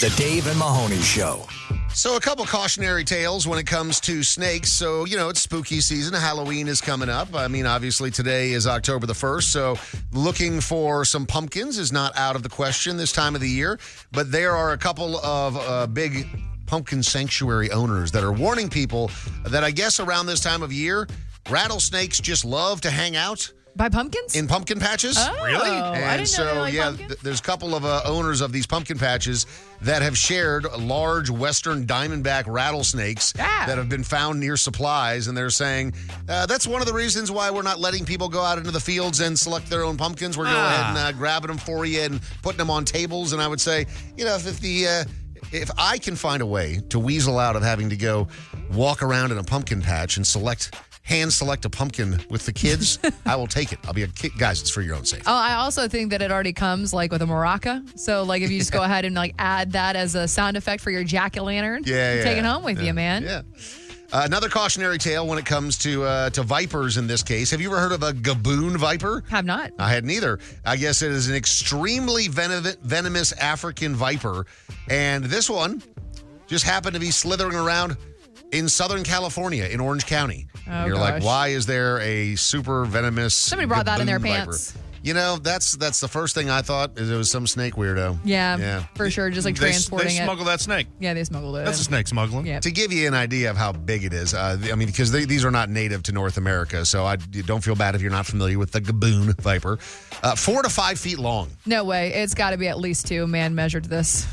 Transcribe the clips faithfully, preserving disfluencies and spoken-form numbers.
The Dave and Mahoney Show. So a couple cautionary tales when it comes to snakes. So, you know, it's spooky season. Halloween is coming up. I mean, obviously today is October the first. So looking for some pumpkins is not out of the question this time of the year. But there are a couple of uh, big pumpkin sanctuary owners that are warning people that I guess around this time of year, rattlesnakes just love to hang out. By pumpkins? In pumpkin patches. Oh, really? I And didn't so, know they like yeah, pumpkins. th- there's a couple of uh, owners of these pumpkin patches that have shared large western diamondback rattlesnakes Ah. that have been found near supplies. And they're saying uh, that's one of the reasons why we're not letting people go out into the fields and select their own pumpkins. We're going Ah. ahead and uh, grabbing them for you and putting them on tables. And I would say, you know, if, if the... Uh, If I can find a way to weasel out of having to go walk around in a pumpkin patch and select, hand select a pumpkin with the kids, I will take it. I'll be a kid. Guys, it's for your own safety. Oh, I also think that it already comes like with a maraca. So like if you just go ahead and like add that as a sound effect for your jack-o'-lantern, Yeah, yeah. take it home with yeah, you, man. Yeah. Uh, another cautionary tale when it comes to uh, to vipers in this case. Have you ever heard of a gaboon viper? Have not. I had neither. I guess it is an extremely venom- venomous African viper. And this one just happened to be slithering around in Southern California in Orange County. Oh, And you're gosh. like, why is there a super venomous Somebody brought that in their gaboon pants. viper? You know, that's that's the first thing I thought is it was some snake weirdo. Yeah, Yeah. for sure. Just like They, transporting they it. smuggle that snake. Yeah, they smuggled it. That's a in. snake smuggling. Yeah. To give you an idea of how big it is, uh, I mean, because they, these are not native to North America, so I you don't feel bad if you're not familiar with the gaboon viper. Uh, four to five feet long. No way. It's got to be at least two. Man measured this.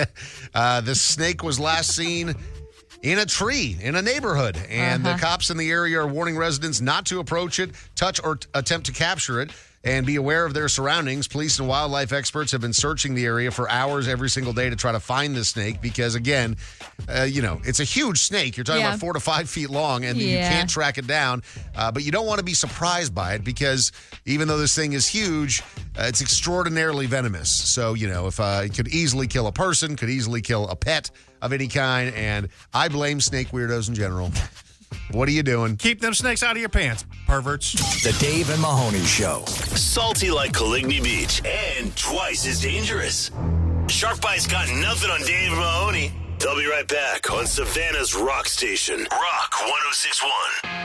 Uh, this snake was last seen in a tree in a neighborhood, and Uh-huh. the cops in the area are warning residents not to approach it, touch, or t- attempt to capture it. And be aware of their surroundings. Police and wildlife experts have been searching the area for hours every single day to try to find this snake because, again, uh, you know, it's a huge snake. You're talking Yeah. about four to five feet long, and you Yeah. can't track it down. Uh, but you don't want to be surprised by it because even though this thing is huge, uh, it's extraordinarily venomous. So, you know, if uh, it could easily kill a person, could easily kill a pet of any kind. And I blame snake weirdos in general. What are you doing? Keep them snakes out of your pants, perverts. The Dave and Mahoney Show. Salty like Coligny Beach and twice as dangerous. Shark Bite's got nothing on Dave and Mahoney. They'll be right back on Savannah's Rock Station. Rock one oh six point one.